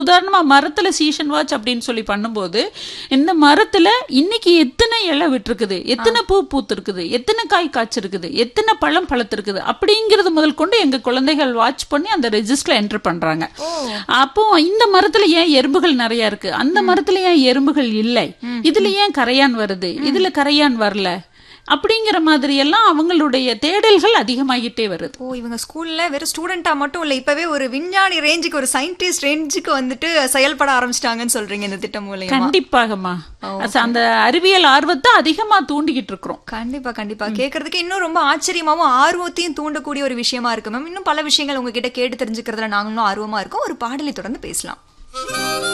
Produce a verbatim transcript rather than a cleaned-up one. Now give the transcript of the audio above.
உதாரணமா மரத்துல season watch அப்படின்னு சொல்லி பண்ணும்போது இந்த மரத்துல இன்னைக்கு எத்தனை இலை விட்டுருக்குது, எத்தனை பூ பூத்திருக்குது, எத்தனை காய் காய்ச்சிருக்குது, எத்தனை பழம் பழத்திருக்குது அப்படிங்கறது முதல் கொண்டு எங்க குழந்தைகள் வாட்ச் பண்ணி அந்த ரெஜிஸ்டர்ல என்டர் பண்றாங்க. அப்போ இந்த மரத்துல ஏன் எறும்புகள் நிறைய இருக்கு, அந்த மரத்துல ஏன் எறும்புகள் இல்லை, இதுல ஏன் கரையான் வருது, இதுல கரையான் வரல அப்படிங்கிற மாதிரி எல்லாம் அவங்களுடைய தேடல்கள் அதிகமாகிட்டே வருது. ஓ, இவங்க ஸ்கூல்ல வெறும் ஸ்டூடெண்டா மட்டும் இல்ல, இப்பவே ஒரு விஞ்ஞானி ரேஞ்சுக்கு, ஒரு சயின்டிஸ்ட் ரேஞ்சுக்கு வந்துட்டு செயல்பட ஆரம்பிச்சிட்டாங்கன்னு சொல்றீங்க இந்த திட்டம் மூலமா. கண்டிப்பாகமா அந்த அறிவியல் ஆர்வத்தை அதிகமா தூண்டிக்கிட்டு இருக்கிறோம். கண்டிப்பா கண்டிப்பா கேட்கறதுக்கு இன்னும் ரொம்ப ஆச்சரியமாவும் ஆர்வத்தையும் தூண்டக்கூடிய ஒரு விஷயமா இருக்கு மேம். இன்னும் பல விஷயங்கள் உங்ககிட்ட கேட்டு தெரிஞ்சுக்கிறதுல நாங்களும் ஆர்வமா இருக்கோம். ஒரு பாடலை தொடர்ந்து பேசலாம்.